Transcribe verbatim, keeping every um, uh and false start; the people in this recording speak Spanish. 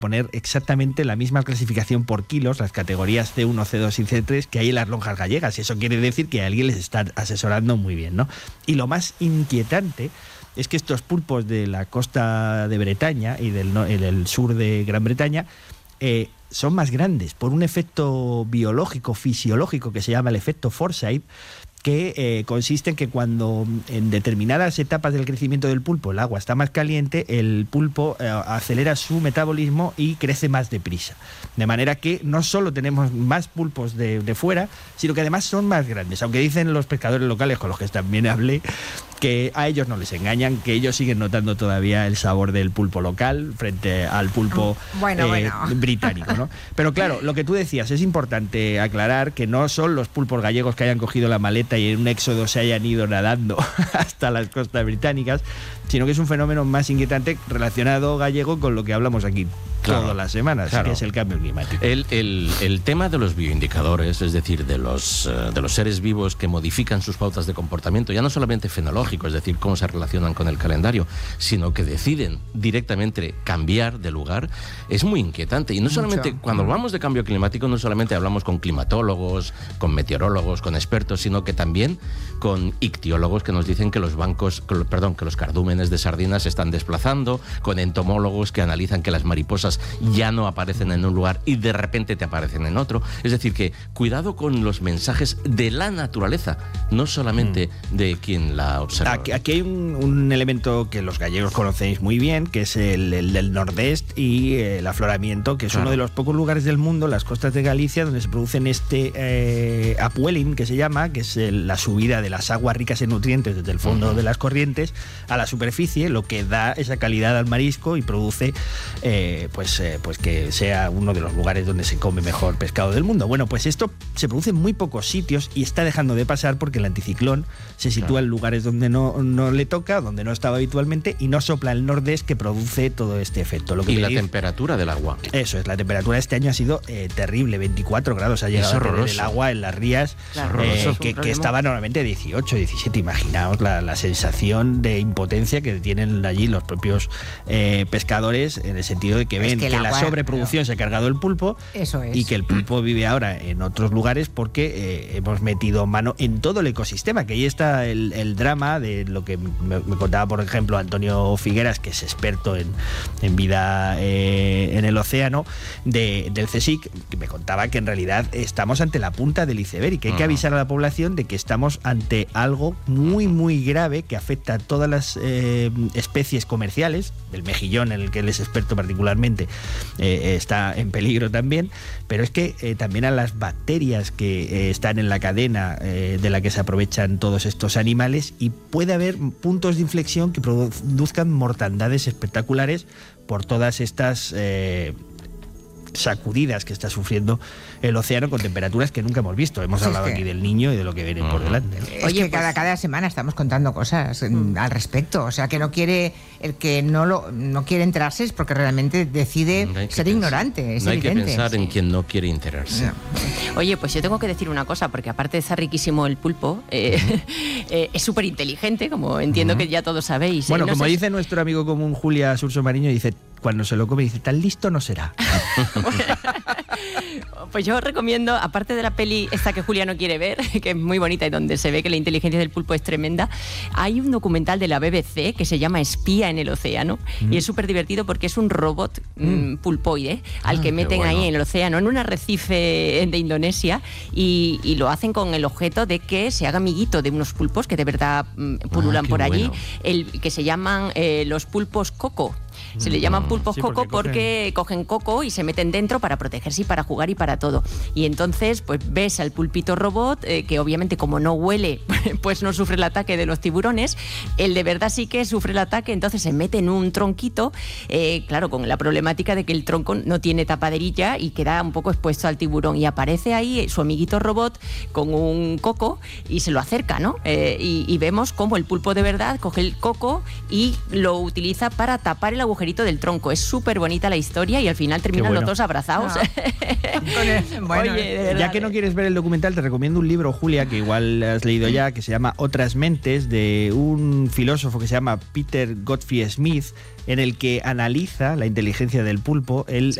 poner exactamente la misma clasificación por kilos, las categorías C uno, C dos y C tres que hay en las lonjas gallegas. Y eso quiere decir que alguien les está asesorando muy bien, ¿no? Y lo más inquietante es que estos pulpos de la costa de Bretaña y del, no, del sur de Gran Bretaña eh, son más grandes por un efecto biológico, fisiológico, que se llama el efecto Forsyth, que eh, consiste en que cuando en determinadas etapas del crecimiento del pulpo el agua está más caliente, el pulpo eh, acelera su metabolismo y crece más deprisa. De manera que no solo tenemos más pulpos de, de fuera, sino que además son más grandes. Aunque dicen los pescadores locales, con los que también hablé, que a ellos no les engañan, que ellos siguen notando todavía el sabor del pulpo local frente al pulpo bueno, eh, bueno. británico, ¿no? Pero claro, lo que tú decías, es importante aclarar que no son los pulpos gallegos que hayan cogido la maleta y en un éxodo se hayan ido nadando hasta las costas británicas, sino que es un fenómeno más inquietante relacionado, Gallego, con lo que hablamos aquí Claro, todas las semanas, claro. que es el cambio climático. El, el, el tema de los bioindicadores, es decir, de los, uh, de los seres vivos que modifican sus pautas de comportamiento, ya no solamente fenológico, es decir, cómo se relacionan con el calendario, sino que deciden directamente cambiar de lugar, es muy inquietante. Y no solamente, Mucho. cuando hablamos de cambio climático, no solamente hablamos con climatólogos, con meteorólogos, con expertos, sino que también con ictiólogos que nos dicen que los bancos, perdón, que los cardúmenes de sardinas se están desplazando, con entomólogos que analizan que las mariposas ya no aparecen en un lugar y de repente te aparecen en otro. Es decir, que cuidado con los mensajes de la naturaleza, no solamente mm. de quien la observa. Aquí, aquí hay un, un elemento que los gallegos conocéis muy bien, que es el, el del nordeste y eh, el afloramiento, que es claro. uno de los pocos lugares del mundo, las costas de Galicia, donde se producen este eh, upwelling, que se llama, que es el, la subida de las aguas ricas en nutrientes desde el fondo uh-huh. de las corrientes a la superficie, lo que da esa calidad al marisco y produce eh, pues Pues, eh, pues que sea uno de los lugares donde se come mejor pescado del mundo. Bueno, pues esto se produce en muy pocos sitios y está dejando de pasar porque el anticiclón se sitúa claro. en lugares donde no, no le toca, donde no estaba habitualmente, y no sopla el nordeste, que produce todo este efecto. Lo que y la dice, temperatura del agua. Eso es, la temperatura este año ha sido eh, terrible, veinticuatro grados ha llegado a tener el agua en las rías, claro. eh, que, que estaba normalmente dieciocho, diecisiete. Imaginaos la, la sensación de impotencia que tienen allí los propios eh, pescadores, en el sentido de que ven que, que la sobreproducción se ha cargado el pulpo. Eso es. Y que el pulpo vive ahora en otros lugares porque eh, hemos metido mano en todo el ecosistema, que ahí está el, el drama de lo que me, me contaba, por ejemplo, Antonio Figueras, que es experto en, en vida eh, en el océano, de, del CSIC, que me contaba que en realidad estamos ante la punta del iceberg y que hay que avisar a la población de que estamos ante algo muy, muy grave que afecta a todas las eh, especies comerciales, el mejillón, en el que él es experto particularmente, Eh, está en peligro también, pero es que eh, también a las bacterias que eh, están en la cadena eh, de la que se aprovechan todos estos animales, y puede haber puntos de inflexión que produzcan mortandades espectaculares por todas estas eh, sacudidas que está sufriendo el océano con temperaturas que nunca hemos visto. Hemos hablado es que... aquí del Niño y de lo que viene uh-huh. por delante. Es Oye, que pues... cada, cada semana estamos contando cosas uh-huh. al respecto. O sea, que no quiere, el que no lo no quiere enterarse es porque realmente decide no ser pensar. ignorante. Es no evidente. hay que pensar sí. en quien no quiere enterarse. No. Oye, pues yo tengo que decir una cosa, porque aparte de estar riquísimo el pulpo, eh, uh-huh. eh, es súper inteligente, como entiendo uh-huh. que ya todos sabéis. Bueno, eh, no como sé... dice nuestro amigo común Julia Surso Mariño, dice, cuando se lo come, dice, tan listo no será. Pues yo recomiendo, aparte de la peli esta que Julia no quiere ver, que es muy bonita y donde se ve que la inteligencia del pulpo es tremenda, hay un documental de la B B C que se llama Espía en el océano mm. y es súper divertido porque es un robot mm, pulpoide al ah, que meten bueno. ahí en el océano, en un arrecife de Indonesia, y, y lo hacen con el objeto de que se haga amiguito de unos pulpos que de verdad mm, pululan ah, por allí, bueno. el, que se llaman eh, los pulpos coco. Se le llaman pulpos sí, coco porque, porque cogen... cogen coco y se meten dentro para protegerse y para jugar y para todo. Y entonces, pues ves al pulpito robot, eh, que obviamente como no huele, pues no sufre el ataque de los tiburones. El de verdad sí que sufre el ataque, entonces se mete en un tronquito, eh, claro, con la problemática de que el tronco no tiene tapaderilla y queda un poco expuesto al tiburón. Y aparece ahí su amiguito robot con un coco y se lo acerca, ¿no? Eh, y, y vemos cómo el pulpo de verdad coge el coco y lo utiliza para tapar el agujerito del tronco. Es súper bonita la historia y al final terminan bueno. los dos abrazados. No. el, bueno, Oye, de verdad, Ya que no quieres ver el documental, te recomiendo un libro, Julia, que igual has leído ya, que se llama Otras mentes, de un filósofo que se llama Peter Godfrey Smith, en el que analiza la inteligencia del pulpo. Él